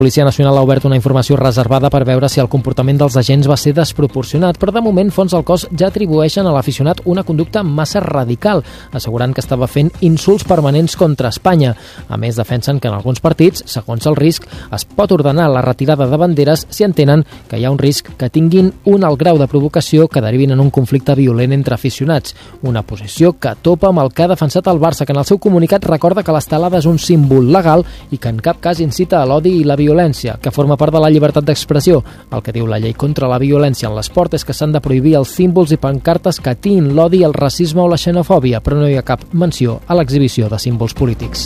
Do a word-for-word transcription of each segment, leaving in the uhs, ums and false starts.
La Policia Nacional ha obert una informació reservada per veure si el comportament dels agents va ser desproporcionat, però de moment fons del cos ja atribueixen a l'aficionat una conducta massa radical, assegurant que estava fent insults permanents contra Espanya. A més, defensen que en alguns partits, segons el risc, es pot ordenar la retirada de banderes si entenen que hi ha un risc que tinguin un alt grau de provocació que derivin en un conflicte violent entre aficionats. Una posició que topa amb el que ha defensat el Barça, que en el seu comunicat recorda que l'estelada és un símbol legal i que en cap cas incita a l'odi i la violència, que forma part de la llibertat d'expressió. El que diu la llei contra la violència en l'esport és que s'han de prohibir els símbols i pancartes que atien l'odi, el racisme o la xenofòbia, però no hi ha cap menció a l'exhibició de símbols polítics.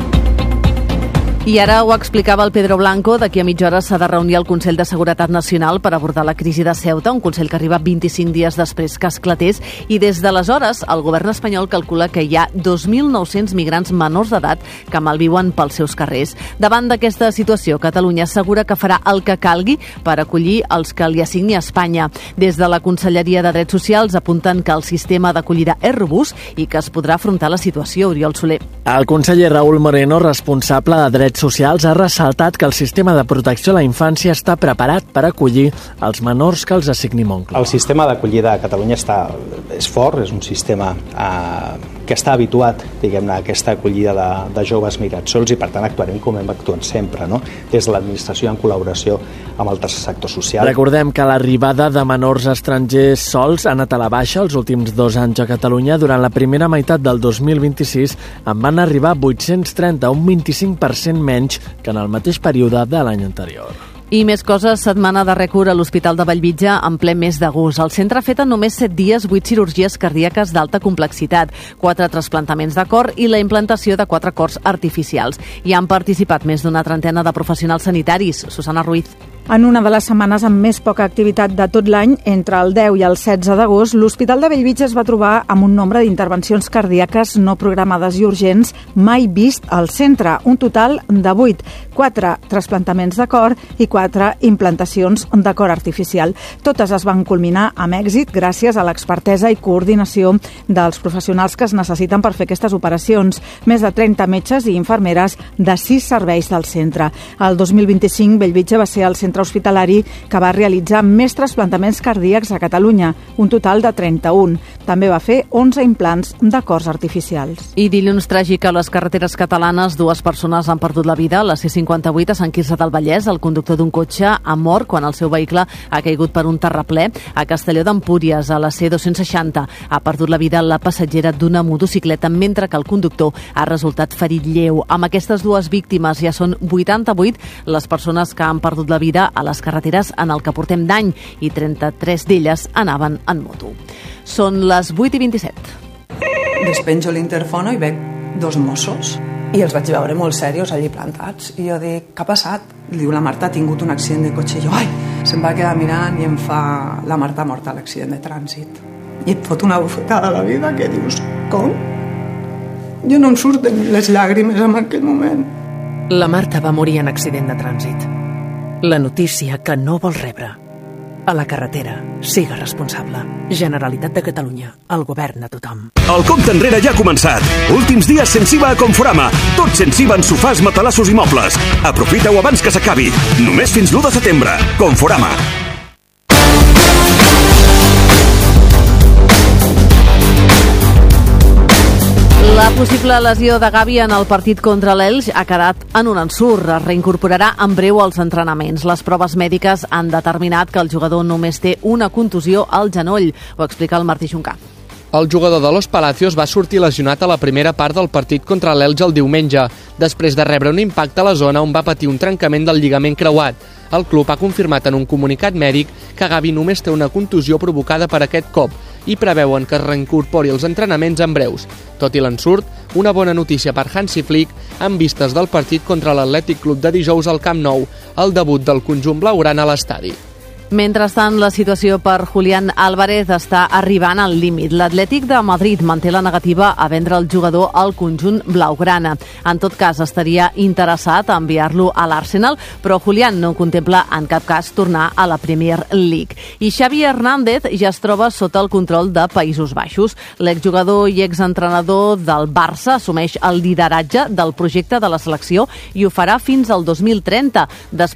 I ara ho explicava el Pedro Blanco, d'aquí a mitja hora s'ha de reunir el Consell de Seguretat Nacional per abordar la crisi de Ceuta, un Consell que arriba vint-i-cinc dies després que esclatés, i des d'aleshores el govern espanyol calcula que hi ha dos mil nou-cents migrants menors d'edat que malviuen pels seus carrers. Davant d'aquesta situació, Catalunya assegura que farà el que calgui per acollir els que li assigni a Espanya. Des de la Conselleria de Drets Socials apunten que el sistema d'acollida és robust i que es podrà afrontar la situació. Oriol Soler. El conseller Raúl Moreno, responsable de Drets Socials, ha ressaltat que el sistema de protecció a la infància està preparat per acollir els menors que els assigni Moncloa. El sistema d'acollida a Catalunya està, és fort, és un sistema eh, que està habituat, diguem-ne, a aquesta acollida de, de joves migrats sols i per tant actuarem com hem actuat sempre, no? Des de l'administració en col·laboració amb el tercer sector social. Recordem que l'arribada de menors estrangers sols ha anat a la baixa els últims dos anys a Catalunya. Durant la primera meitat del dos mil vint-i-sis en van arribar vuit-cents trenta, un vint-i-cinc per cent menys que en el mateix període de l'any anterior. I més coses, setmana de rècord a l'Hospital de Bellvitge en ple mes d'agost. El centre ha fet en només set dies vuit cirurgies cardíaques d'alta complexitat, quatre trasplantaments de cor i la implantació de quatre cors artificials. Hi han participat més d'una trentena de professionals sanitaris. Susana Ruiz. En una de les setmanes amb més poca activitat de tot l'any, entre el deu i el setze d'agost, l'Hospital de Bellvitge es va trobar amb un nombre d'intervencions cardíaques no programades i urgents mai vist al centre, un total de vuit, quatre trasplantaments de cor i quatre implantacions de cor artificial. Totes es van culminar amb èxit gràcies a l'expertesa i coordinació dels professionals que es necessiten per fer aquestes operacions, més de trenta metges i infermeres de sis serveis del centre. El dos mil vint-i-cinc, Bellvitge va ser el centre hospitalari que va realitzar més trasplantaments cardíacs a Catalunya, un total de trenta-un. També va fer onze implants de cors artificials. I dilluns tràgic a les carreteres catalanes, dues persones han perdut la vida a la C cinquanta-vuit a Sant Quirze del Vallès. El conductor d'un cotxe ha mort quan el seu vehicle ha caigut per un terraplè. A Castelló d'Empúries, a la C dos-cents seixanta, ha perdut la vida la passatgera d'una motocicleta, mentre que el conductor ha resultat ferit lleu. Amb aquestes dues víctimes ja són vuitanta-vuit les persones que han perdut la vida a les carreteres en el que portem d'any i trenta-tres d'elles anaven en moto. Són les vuit i vint-i-set. Despenjo l'interfono i veig dos Mossos i els vaig veure molt serios allí plantats i jo dic, què ha passat? Diu, la Marta ha tingut un accident de cotxe i jo, ai, se'm va quedar mirant i em fa, la Marta ha mort a l'accident de trànsit. I et fot una bufetada a la vida que dius, com? Jo no em surten les llàgrimes en aquell moment. La Marta va morir en accident de trànsit. La notícia que no vols rebre. A la carretera, siga responsable. Generalitat de Catalunya, el govern a tothom. El compte enrere ja ha començat. Últims dies sense I V A a Conforama. Tot sense I V A en sofàs, matalassos i mobles. Aprofita-ho abans que s'acabi. Només fins l'u de setembre. Conforama. La possible lesió de Gavi en el partit contra l'Elx ha quedat en un ensurt. Es reincorporarà en breu als entrenaments. Les proves mèdiques han determinat que el jugador només té una contusió al genoll. Ho explica el Martí Juncà. El jugador de Los Palacios va sortir lesionat a la primera part del partit contra l'Elx el diumenge, després de rebre un impacte a la zona on va patir un trencament del lligament creuat. El club ha confirmat en un comunicat mèdic que Gavi només té una contusió provocada per aquest cop i preveuen que es reincorpori als entrenaments en breus. Tot i l'ensurt, una bona notícia per Hansi Flick en vistes del partit contra l'Atlètic Club de dijous al Camp Nou, el debut del conjunt blaugrana a l'estadi. Mentrestant, la situació per Julián Álvarez està arribant al límit. L'Atlètic de Madrid manté la negativa a vendre el jugador al conjunt blaugrana. En tot cas, estaria interessat a enviar-lo a l'Arsenal, però Julián no contempla en cap cas tornar a la Premier League. I Xavi Hernández ja es troba sota el control de Països Baixos. L'exjugador i exentrenador del Barça assumeix el lideratge del projecte de la selecció i ho farà fins al dos mil trenta. Després